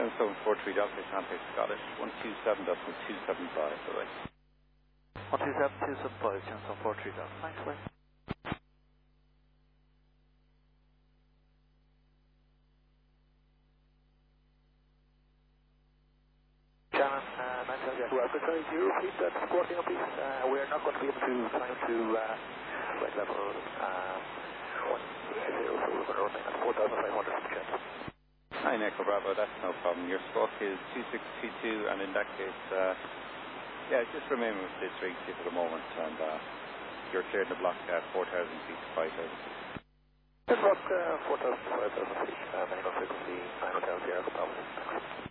7743 Delta, contact Scottish 127.275, bye-bye. 127.275, 7743 Delta. Thanks, bye. Shannon, 970. Could you repeat that squatting, please? We're not going to be able to climb to right level 180, so we're going to remain at 4,500 Hi, Echo Bravo, that's no problem. Your squawk is 2622, and in that case, yeah, just remain with this rig for the moment, and you're cleared the block 4,000 feet to 5,000. Block 4,000 to 5,000 feet, minimum frequency 9 Hotel Sierra Bravo.